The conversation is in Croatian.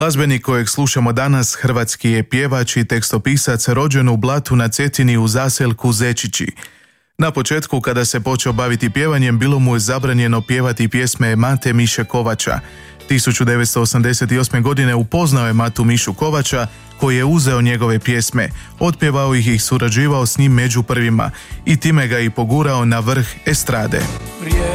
Glazbenik kojeg slušamo danas hrvatski je pjevač i tekstopisac rođen u Blatu na Cetini u zaseljku Zečići. Na početku, kada se počeo baviti pjevanjem, bilo mu je zabranjeno pjevati pjesme Mate Miše Kovača. 1988. godine upoznao je Matu Mišu Kovača, koji je uzeo njegove pjesme, otpjevao ih i surađivao s njim među prvima i time ga i pogurao na vrh estrade.